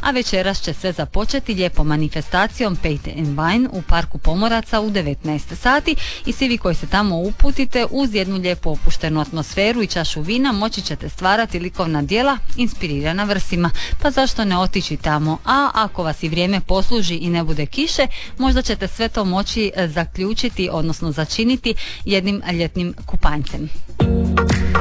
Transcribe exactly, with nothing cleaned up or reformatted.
a večeras će sve započeti lijepom manifestacijom Paint and Wine u Parku pomoraca u devetnaest sati i svi vi koji se tamo uputite uz jednu lijepu opuštenu atmosferu i čašu vina moći ćete stvarati likovna djela inspirirana vrsima, pa zašto ne otići tamo, a ako vas i vrijeme posluži i ne bude kiše, možda ćete sve to moći zaključiti, odnosno začiniti jednim ljetnim kupanjcem.